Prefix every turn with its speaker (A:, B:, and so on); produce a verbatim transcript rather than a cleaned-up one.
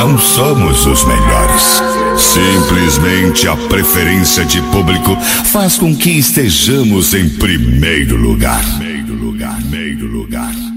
A: não somos os melhores. Simplesmente a preferência de público faz com que estejamos em primeiro lugar. Primeiro lugar, primeiro lugar.